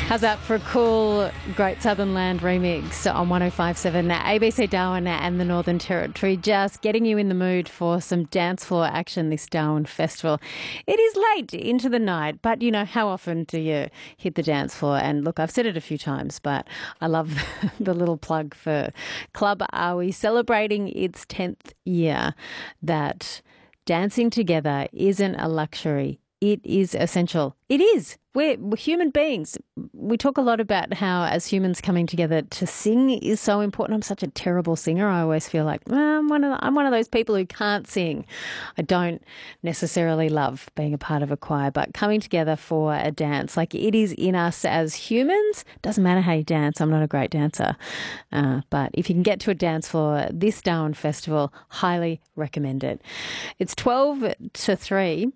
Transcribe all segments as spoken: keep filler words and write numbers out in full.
How's that for a cool Great Southern Land remix on one oh five point seven A B C Darwin and the Northern Territory, just getting you in the mood for some dance floor action this Darwin Festival. It is late into the night, but you know, how often do you hit the dance floor? And look, I've said it a few times, but I love the little plug for Club Awi celebrating its tenth year, that dancing together isn't a luxury. It is essential. It is. We're, we're human beings. We talk a lot about how, as humans, coming together to sing is so important. I'm such a terrible singer. I always feel like well, I'm one of the, I'm one of those people who can't sing. I don't necessarily love being a part of a choir, but coming together for a dance, like it is in us as humans. Doesn't matter how you dance. I'm not a great dancer, uh, but if you can get to a dance floor this Darwin Festival, highly recommend it. It's twelve to three.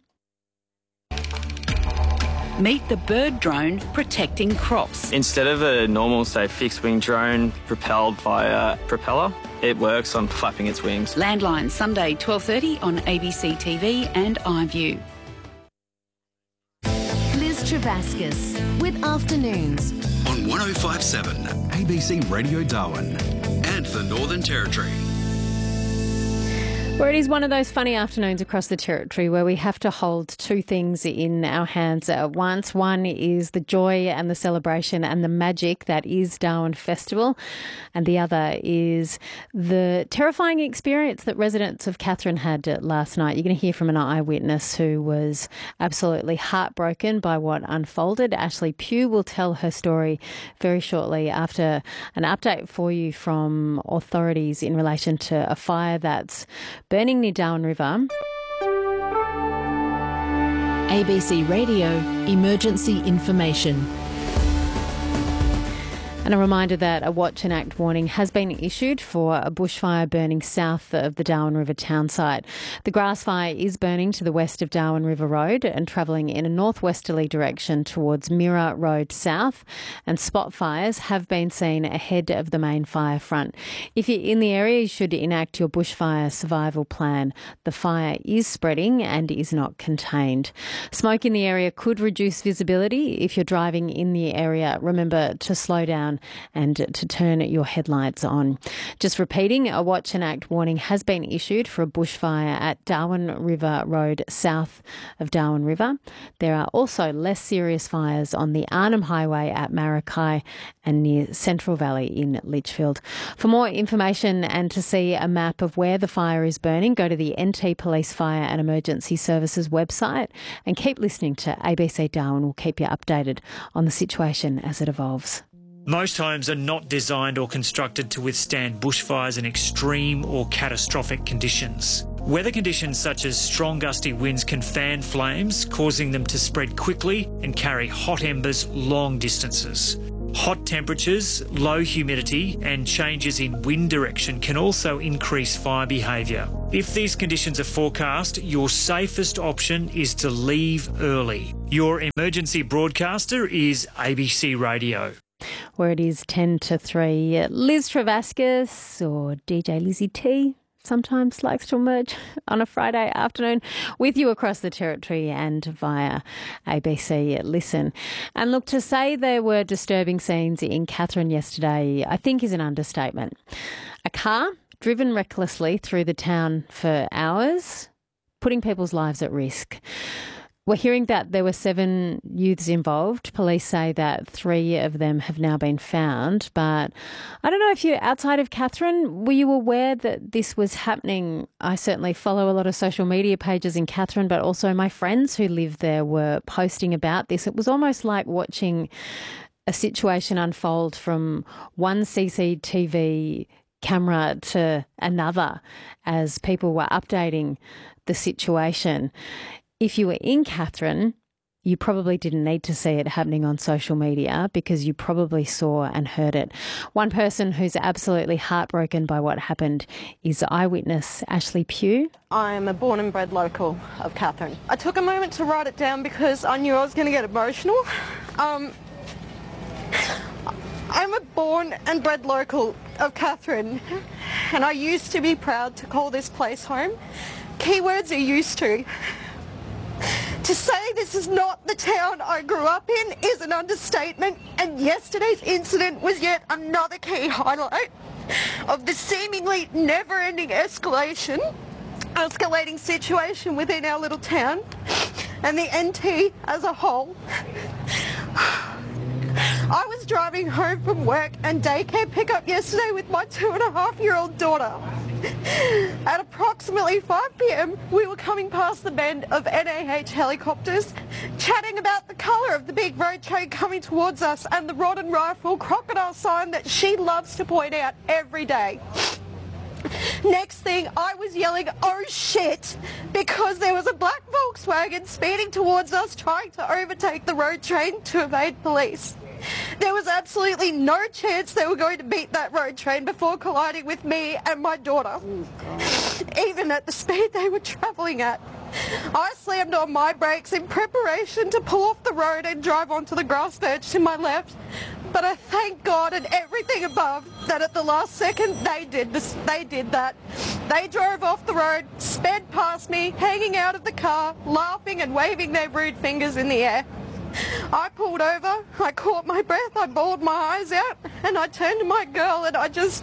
Meet the bird drone protecting crops. Instead of a normal, say, fixed-wing drone propelled by a propeller, it works on flapping its wings. Landline, Sunday, twelve thirty on A B C T V and iView. Liz Travascus with Afternoons on one oh five point seven A B C Radio Darwin and the Northern Territory. Where it is one of those funny afternoons across the Territory where we have to hold two things in our hands at once. One is the joy and the celebration and the magic that is Darwin Festival, and the other is the terrifying experience that residents of Katherine had last night. You're going to hear from an eyewitness who was absolutely heartbroken by what unfolded. Ashley Pugh will tell her story very shortly after an update for you from authorities in relation to a fire that's burning near Darwin River. A B C Radio Emergency Information. And a reminder that a watch and act warning has been issued for a bushfire burning south of the Darwin River town site. The grass fire is burning to the west of Darwin River Road and travelling in a northwesterly direction towards Mirror Road south, and spot fires have been seen ahead of the main fire front. If you're in the area, you should enact your bushfire survival plan. The fire is spreading and is not contained. Smoke in the area could reduce visibility. If you're driving in the area, remember to slow down and to turn your headlights on. Just repeating, a watch and act warning has been issued for a bushfire at Darwin River Road south of Darwin River. There are also less serious fires on the Arnhem Highway at Maracay and near Central Valley in Litchfield. For more information and to see a map of where the fire is burning, go to the N T Police Fire and Emergency Services website and keep listening to A B C Darwin. We'll keep you updated on the situation as it evolves. Most homes are not designed or constructed to withstand bushfires in extreme or catastrophic conditions. Weather conditions such as strong gusty winds can fan flames, causing them to spread quickly and carry hot embers long distances. Hot temperatures, low humidity and changes in wind direction can also increase fire behaviour. If these conditions are forecast, your safest option is to leave early. Your emergency broadcaster is A B C Radio. Where it is ten to three, Liz Travascus, or D J Lizzie T, sometimes likes to emerge on a Friday afternoon with you across the Territory and via A B C Listen. And look, to say there were disturbing scenes in Katherine yesterday, I think is an understatement. A car driven recklessly through the town for hours, putting people's lives at risk. We're hearing that there were seven youths involved. Police say that three of them have now been found. But I don't know if you're outside of Katherine, were you aware that this was happening? I certainly follow a lot of social media pages in Katherine, but also my friends who live there were posting about this. It was almost like watching a situation unfold from one C C T V camera to another as people were updating the situation. If you were in Katherine, you probably didn't need to see it happening on social media because you probably saw and heard it. One person who's absolutely heartbroken by what happened is eyewitness Ashley Pugh. I'm a born and bred local of Katherine. I took a moment to write it down because I knew I was going to get emotional. Um, I'm a born and bred local of Katherine, and I used to be proud to call this place home. Keywords are used to. To say this is not the town I grew up in is an understatement, and yesterday's incident was yet another key highlight of the seemingly never-ending escalation, escalating situation within our little town and the N T as a whole. I was driving home from work and daycare pickup yesterday with my two and a half year old daughter. At approximately five p m, we were coming past the bend of N A H helicopters, chatting about the colour of the big road train coming towards us and the rod and rifle crocodile sign that she loves to point out every day. Next thing, I was yelling, "Oh shit," because there was a black Volkswagen speeding towards us trying to overtake the road train to evade police. There was absolutely no chance they were going to beat that road train before colliding with me and my daughter, even at the speed they were travelling at. I slammed on my brakes in preparation to pull off the road and drive onto the grass verge to my left, but I thank God and everything above that at the last second they did this. They did that. They drove off the road, sped past me, hanging out of the car, laughing and waving their rude fingers in the air. I pulled over, I caught my breath, I bawled my eyes out, and I turned to my girl and I just...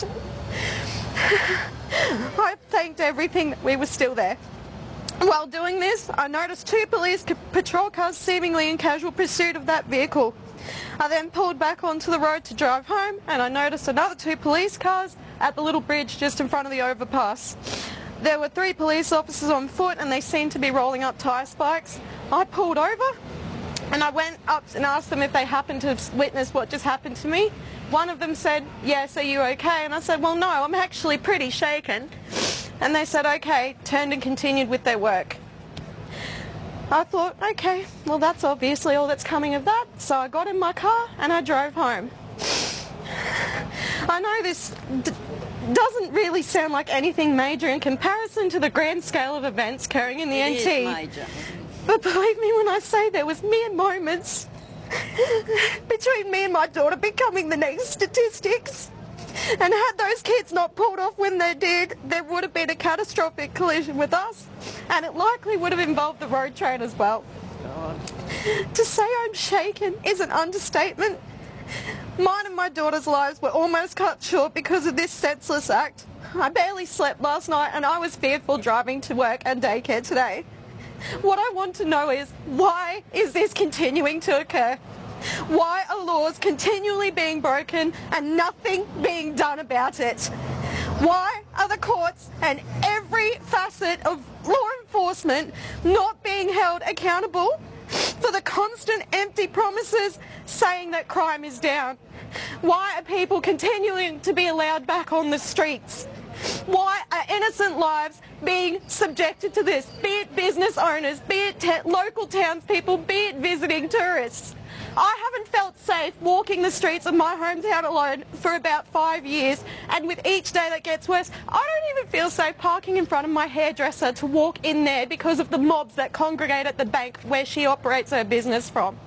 I thanked everything that we were still there. While doing this, I noticed two police patrol cars seemingly in casual pursuit of that vehicle. I then pulled back onto the road to drive home, and I noticed another two police cars at the little bridge just in front of the overpass. There were three police officers on foot and they seemed to be rolling up tyre spikes. I pulled over and I went up and asked them if they happened to witness what just happened to me. One of them said, "Yes, are you okay?" And I said, "Well, no, I'm actually pretty shaken." And they said, "Okay," turned and continued with their work. I thought, okay, well, that's obviously all that's coming of that. So I got in my car and I drove home. I know this d- doesn't really sound like anything major in comparison to the grand scale of events occurring in the N T. It is major. But believe me when I say there was mere moments between me and my daughter becoming the next statistics. And had those kids not pulled off when they did, there would have been a catastrophic collision with us, and it likely would have involved the road train as well. God. To say I'm shaken is an understatement. Mine and my daughter's lives were almost cut short because of this senseless act. I barely slept last night and I was fearful driving to work and daycare today. What I want to know is, why is this continuing to occur? Why are laws continually being broken and nothing being done about it? Why are the courts and every facet of law enforcement not being held accountable for the constant empty promises saying that crime is down? Why are people continuing to be allowed back on the streets? Why are innocent lives being subjected to this? Be it business owners, be it te- local townspeople, be it visiting tourists. I haven't felt safe walking the streets of my hometown alone for about five years, and with each day that gets worse, I don't even feel safe parking in front of my hairdresser to walk in there because of the mobs that congregate at the bank where she operates her business from.